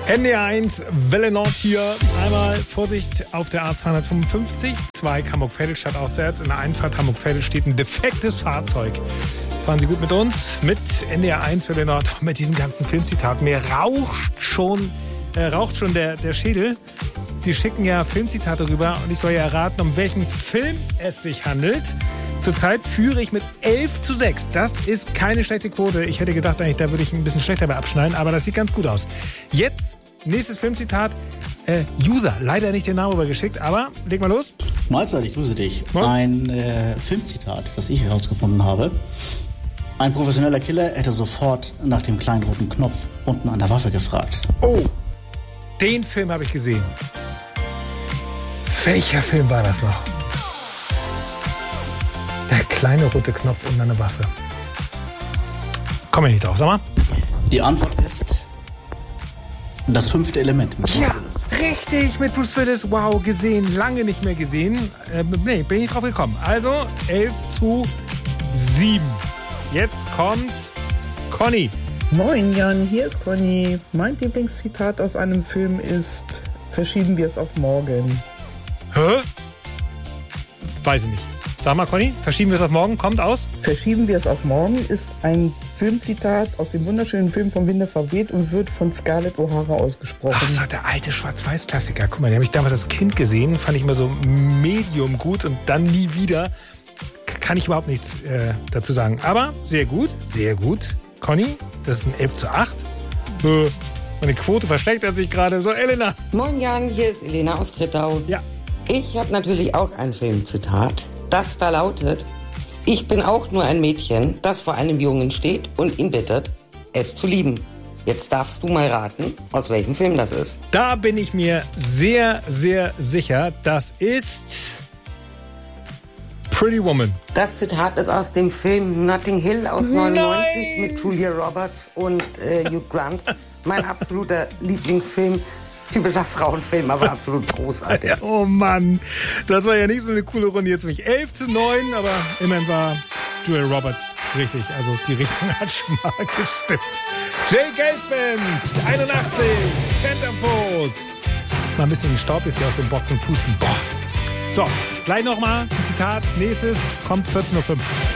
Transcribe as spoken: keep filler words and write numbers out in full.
N D R eins, Welle Nord hier. Einmal Vorsicht auf der A zweihundertfünfundfünfzig, zwei Hamburg-Vedelstadt auswärts. In der Einfahrt Hamburg-Vedel steht ein defektes Fahrzeug. Fahren Sie gut mit uns, mit N D R eins, Welle Nord, mit diesen ganzen Filmzitaten. Mir raucht schon, äh, raucht schon der, der Schädel. Sie schicken ja Filmzitate rüber und ich soll ja erraten, um welchen Film es sich handelt. Zurzeit führe ich mit elf zu sechs. Das ist keine schlechte Quote. Ich hätte gedacht, eigentlich, da würde ich ein bisschen schlechter bei abschneiden, aber das sieht ganz gut aus. Jetzt, nächstes Filmzitat. Äh, User, leider nicht den Namen rübergeschickt, aber leg mal los. Mahlzeit, ich grüße dich. Ja. Ein äh, Filmzitat, das ich herausgefunden habe. Ein professioneller Killer hätte sofort nach dem kleinen roten Knopf unten an der Waffe gefragt. Oh, den Film habe ich gesehen. Welcher Film war das noch? Der kleine rote Knopf unten an der Waffe. Komm ich nicht drauf, sag mal. Die Antwort ist das fünfte Element mit Bruce Ja, Willis. richtig, mit Bruce Willis. Wow, gesehen, lange nicht mehr gesehen. Äh, nee, bin ich nicht drauf gekommen. Also elf zu sieben. Jetzt kommt Conny. Moin Jan, hier ist Conny. Mein Lieblingszitat aus einem Film ist: Verschieben wir es auf morgen. Hä? Weiß ich nicht. Sag mal, Conny, verschieben wir es auf morgen, kommt aus? Verschieben wir es auf morgen ist ein Filmzitat aus dem wunderschönen Film Vom Winde verweht und wird von Scarlett O'Hara ausgesprochen. Ach, das war der alte Schwarz-Weiß-Klassiker. Guck mal, den habe ich damals als Kind gesehen, fand ich immer so medium gut und dann nie wieder. Kann ich überhaupt nichts äh, dazu sagen. Aber sehr gut, sehr gut. Conny, das ist ein elf zu acht. Äh, meine Quote verschlechtert sich gerade. So, Elena. Moin Jan, hier ist Elena aus Trittau. Ja. Ich habe natürlich auch ein Filmzitat, das da lautet: Ich bin auch nur ein Mädchen, das vor einem Jungen steht und ihn bittet, es zu lieben. Jetzt darfst du mal raten, aus welchem Film das ist. Da bin ich mir sehr, sehr sicher. Das ist Pretty Woman. Das Zitat ist aus dem Film Notting Hill aus neunundneunzig Nein! mit Julia Roberts und äh, Hugh Grant. Mein absoluter Lieblingsfilm. Typischer Frauenfilm, aber absolut großartig. Oh Mann, das war ja nicht so eine coole Runde jetzt für mich. elf zu neun, aber immerhin war Julia Roberts richtig. Also die Richtung hat schon mal gestimmt. Jay Gaisman, einundachtzig, Centerfold. Mal ein bisschen Staub ist hier aus dem Bock und Pusten. Boah. So, gleich nochmal ein Zitat. Nächstes kommt vierzehn Uhr fünf.